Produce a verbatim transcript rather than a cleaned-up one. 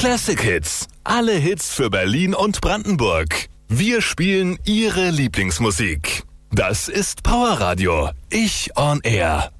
Classic Hits. Alle Hits für Berlin und Brandenburg. Wir spielen Ihre Lieblingsmusik. Das ist Powerradio. Ich on Air.